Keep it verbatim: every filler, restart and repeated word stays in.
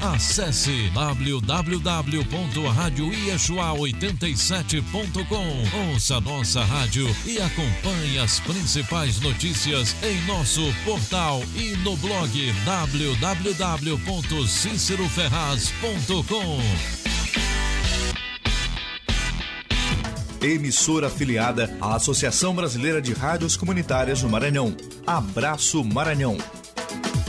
Acesse w w w ponto rádio iexuá oitenta e sete ponto com. Ouça nossa rádio e acompanhe as principais notícias em nosso portal e no blog w w w ponto cícero ferraz ponto com. Emissora afiliada à Associação Brasileira de Rádios Comunitárias do Maranhão. Abraço Maranhão.